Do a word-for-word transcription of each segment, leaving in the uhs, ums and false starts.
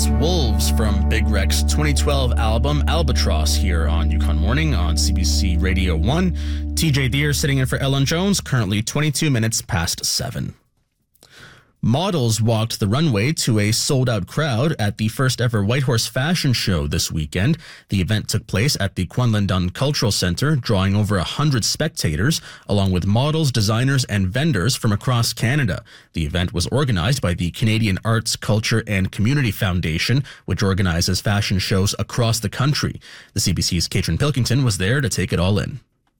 That's Wolves from Big Rec's twenty twelve album Albatross here on Yukon Morning on C B C Radio one. T J Deer sitting in for Ellen Jones, currently twenty-two minutes past seven. Models walked the runway to a sold-out crowd at the first ever Whitehorse Fashion Show this weekend. The event took place at the Kwanlin Dun Cultural Centre, drawing over one hundred spectators, along with models, designers, and vendors from across Canada. The event was organized by the Canadian Arts, Culture and Community Foundation, which organizes fashion shows across the country. The C B C's Katrin Pilkington was there to take it all in.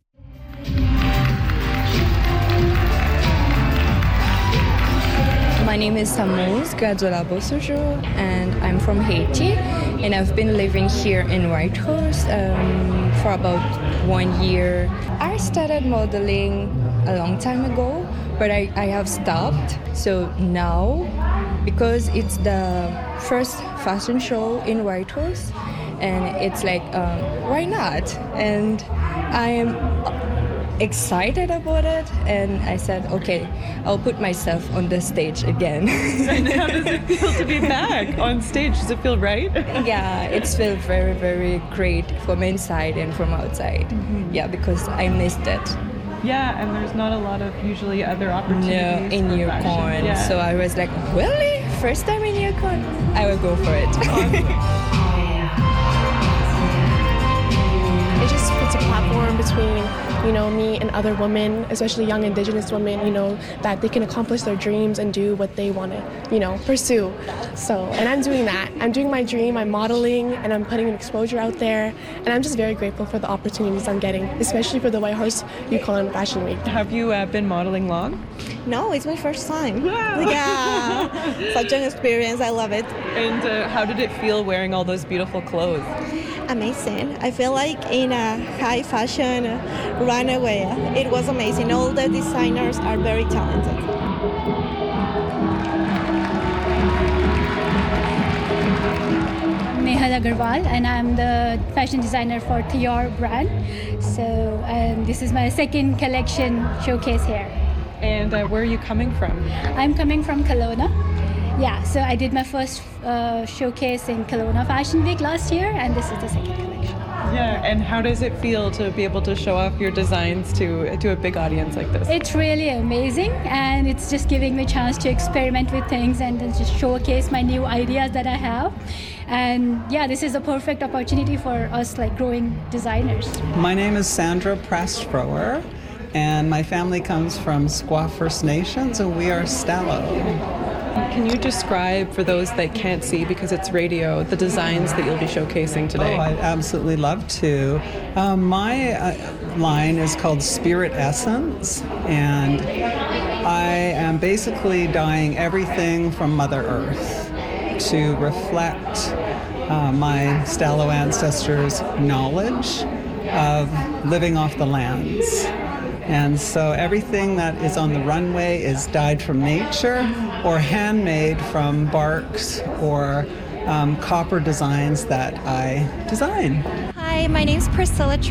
My name is Tammuz Graduela Bosujo, and I'm from Haiti, and I've been living here in Whitehorse um, for about one year. I started modeling a long time ago, but I, I have stopped. So now, because it's the first fashion show in Whitehorse, and it's like, um, why not? And I am excited about it, and I said, okay, I'll put myself on the stage again. And how does it feel to be back on stage? Does it feel right? Yeah, it's feel very, very great from inside and from outside. Mm-hmm. Yeah, because I missed it. Yeah, and there's not a lot of usually other opportunities. No, in Yukon. Yeah. So I was like, really? First time in Yukon? I will go for it. Awesome. It just puts a platform between, you know, me and other women, especially young Indigenous women, you know, that they can accomplish their dreams and do what they want to, you know, pursue. So, and I'm doing that. I'm doing my dream, I'm modeling, and I'm putting an exposure out there. And I'm just very grateful for the opportunities I'm getting, especially for the Whitehorse Yukon Fashion Week. Have you uh, been modeling long? No, it's my first time. Wow. Yeah, such an experience. I love it. And uh, how did it feel wearing all those beautiful clothes? Amazing. I feel like in a high fashion runway. It was amazing. All the designers are very talented. Nehal Agarwal, and I'm the fashion designer for Thior brand. So um, this is my second collection showcase here. And uh, where are you coming from? I'm coming from Kelowna. Yeah, so I did my first uh, showcase in Kelowna Fashion Week last year, and this is the second collection. Yeah, and how does it feel to be able to show off your designs to to a big audience like this? It's really amazing, and it's just giving me a chance to experiment with things and then just showcase my new ideas that I have. And yeah, this is a perfect opportunity for us like growing designers. My name is Sandra Prastrower, and my family comes from Squaw First Nations, and we are Stalo. Can you describe, for those that can't see because it's radio, the designs that you'll be showcasing today? Oh, I'd absolutely love to. Um, my uh, line is called Spirit Essence, and I am basically dyeing everything from Mother Earth to reflect uh, my Stalo ancestors' knowledge of living off the lands. And so everything that is on the runway is dyed from nature or handmade from barks or um, copper designs that I design. Hi, my name's Priscilla Tr-